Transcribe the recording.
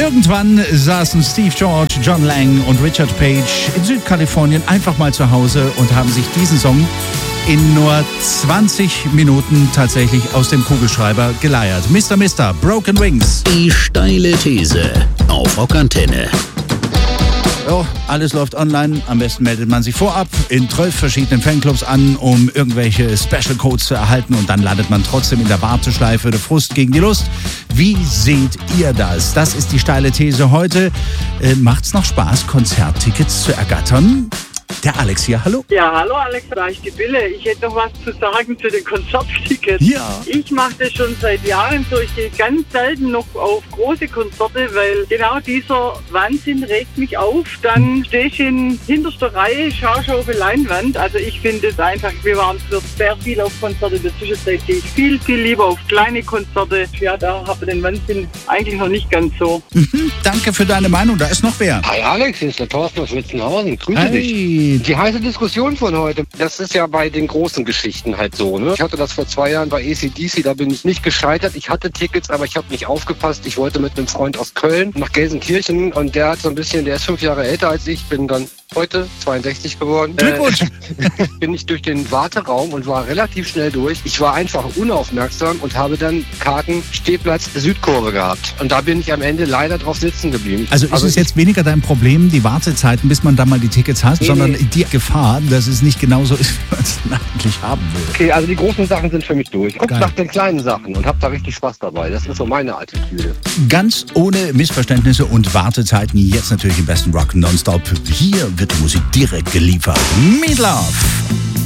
Irgendwann saßen Steve George, John Lang und Richard Page in Südkalifornien einfach mal zu Hause und haben sich diesen Song in nur 20 Minuten tatsächlich aus dem Kugelschreiber geleiert. Mr. Broken Wings. Die steile These auf Rockantenne. Jo, alles läuft online. Am besten meldet man sich vorab in 12 verschiedenen Fanclubs an, um irgendwelche Special Codes zu erhalten. Und dann landet man trotzdem in der Warteschleife der Frust gegen die Lust. Wie seht ihr das? Das ist die steile These heute. Macht's noch Spaß, Konzerttickets zu ergattern? Der Alex hier, hallo. Ja, hallo Alex, da ich die Bille. Ich hätte noch was zu sagen zu den Konzerttickets. Ja. Ich mache das schon seit Jahren so. Ich gehe ganz selten noch auf große Konzerte, weil genau dieser Wahnsinn regt mich auf. Dann stehe ich in hinterster Reihe, schaue schon auf eine Leinwand. Also ich finde es einfach, wir waren früher sehr viel auf Konzerte. In der Zwischenzeit gehe ich viel lieber auf kleine Konzerte. Ja, da habe ich den Wahnsinn eigentlich noch nicht ganz so. Danke für deine Meinung, da ist noch wer. Hi Alex, hier ist der Thorsten aus Witzenhausen. Grüße dich. Die heiße Diskussion von heute, das ist ja bei den großen Geschichten halt so, ne? Ich hatte das vor 2 Jahren bei AC/DC, da bin ich nicht gescheitert. Ich hatte Tickets, aber ich habe nicht aufgepasst. Ich wollte mit einem Freund aus Köln nach Gelsenkirchen und der hat so ein bisschen, der ist 5 Jahre älter als ich, bin dann heute 62 geworden. Glückwunsch! Bin ich durch den Warteraum und war relativ schnell durch. Ich war einfach unaufmerksam und habe dann Karten Stehplatz Südkurve gehabt. Und da bin ich am Ende leider drauf sitzen geblieben. Also ist es jetzt weniger dein Problem, die Wartezeiten, bis man da mal die Tickets hat, sondern die Gefahr, dass es nicht genauso ist, wie man es eigentlich haben will. Okay, also die großen Sachen sind für mich durch. Guck Geil. nach den kleinen Sachen und hab da richtig Spaß dabei. Das ist so meine Attitüde. Ganz ohne Missverständnisse und Wartezeiten, jetzt natürlich im besten Rock nonstop. Hier wird die Musik direkt geliefert. Meat Love!